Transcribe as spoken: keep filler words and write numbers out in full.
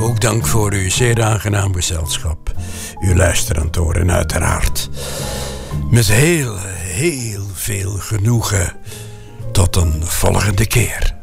ook dank voor uw zeer aangenaam gezelschap. Uw luisterend oor en uiteraard met heel, heel veel genoegen. Tot een volgende keer.